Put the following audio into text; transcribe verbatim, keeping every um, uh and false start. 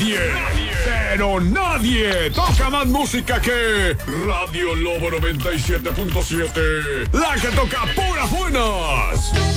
nadie, pero nadie toca más música que Radio Lobo noventa y siete punto siete. La que toca puras buenas.